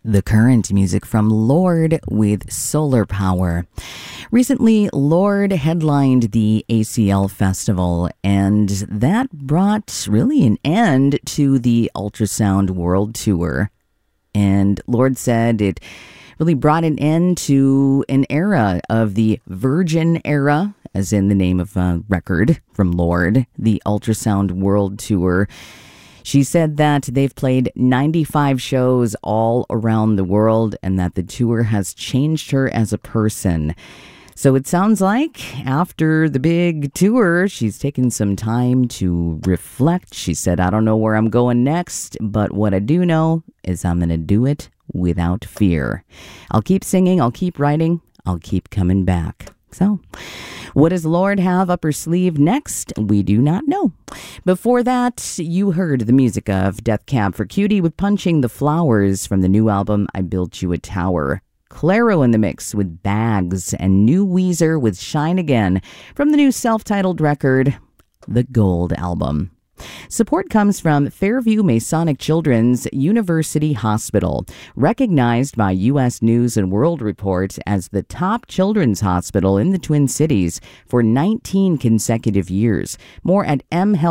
The Current, music from Lorde with Solar Power. Recently, Lorde headlined the ACL Festival, and that brought really an end to the Ultrasound World Tour. And Lorde said it really brought an end to an era of the Virgin Era, as in the name of a record from Lorde, the Ultrasound World Tour. She said that they've played 95 shows all around the world and that the tour has changed her as a person. So it sounds like after the big tour, she's taken some time to reflect. She said, I don't know where I'm going next, but what I do know is I'm going to do it without fear. I'll keep singing, I'll keep writing, I'll keep coming back. So, what does Lorde have up her sleeve next? We do not know. Before that, you heard the music of Death Cab for Cutie with Punching the Flowers from the new album I Built You a Tower. Clairo in the mix with Bags, and new Weezer with Shine Again from the new self-titled record, The Gold Album. Support comes from Fairview Masonic Children's University Hospital, recognized by U.S. News and World Report as the top children's hospital in the Twin Cities for 19 consecutive years. More at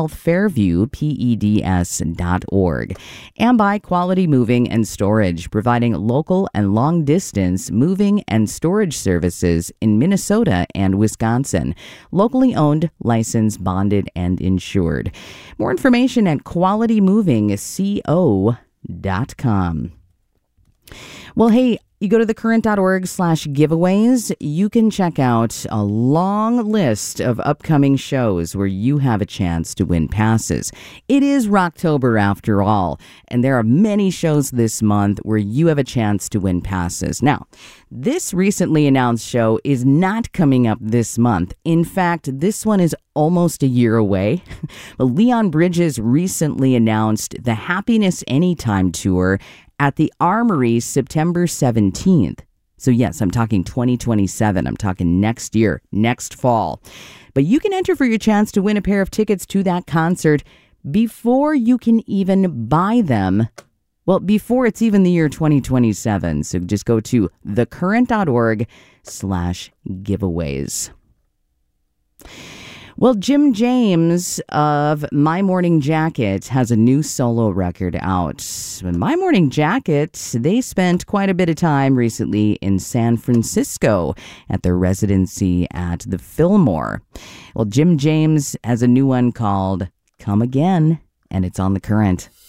mhealthfairviewpeds.org. And by Quality Moving and Storage, providing local and long-distance moving and storage services in Minnesota and Wisconsin. Locally owned, licensed, bonded, and insured. More information at qualitymovingco.com. Well, hey, you go to thecurrent.org/giveaways. You can check out a long list of upcoming shows where you have a chance to win passes. It is Rocktober after all, and there are many shows this month where you have a chance to win passes. Now, this recently announced show is not coming up this month. In fact, this one is almost a year away. But Leon Bridges recently announced the Happiness Anytime Tour at the Armory September 17th. So yes, I'm talking 2027. I'm talking next year, next fall. But you can enter for your chance to win a pair of tickets to that concert before you can even buy them. Well, before it's even the year 2027. So just go to thecurrent.org/giveaways. Well, Jim James of My Morning Jacket has a new solo record out. My Morning Jacket, they spent quite a bit of time recently in San Francisco at their residency at the Fillmore. Well, Jim James has a new one called Come Again, and it's on The Current.